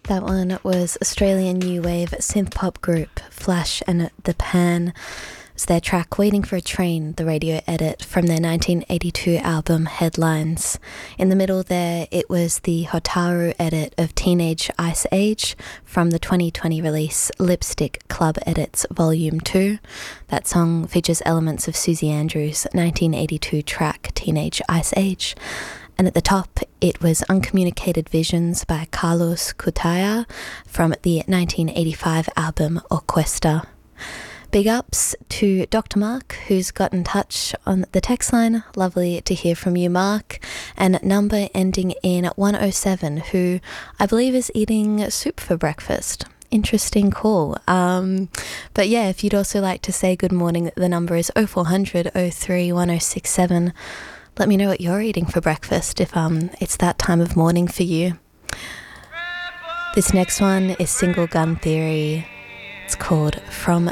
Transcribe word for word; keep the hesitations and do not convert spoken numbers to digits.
That one was Australian new wave synth pop group Flash and the Pan. It's their track Waiting for a Train, the radio edit from their nineteen eighty-two album Headlines. In the middle there, it was the Hotaru edit of Teenage Ice Age from the twenty twenty release Lipstick Club Edits Volume two. That song features elements of Susie Andrews' nineteen eighty-two track Teenage Ice Age. And at the top, it was Uncommunicated Visions by Carlos Cutaya from the nineteen eighty-five album Orquesta. Big ups to Doctor Mark, who's got in touch on the text line. Lovely to hear from you, Mark. And number ending in one oh seven, who I believe is eating soup for breakfast. Interesting call. Um, but yeah, if you'd also like to say good morning, the number is oh four hundred oh three one oh six seven. Let me know what you're eating for breakfast if um it's that time of morning for you. This next one is Single Gun Theory. It's called From